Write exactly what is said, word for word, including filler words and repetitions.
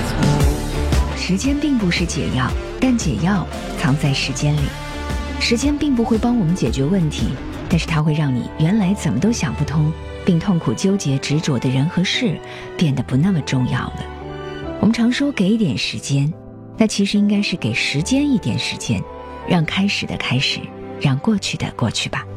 时间并不是解药，但解药藏在时间里。时间并不会帮我们解决问题，但是它会让你原来怎么都想不通，并痛苦纠结执着的人和事变得不那么重要了。我们常说给一点时间，那其实应该是给时间一点时间，让开始的开始，让过去的过去吧。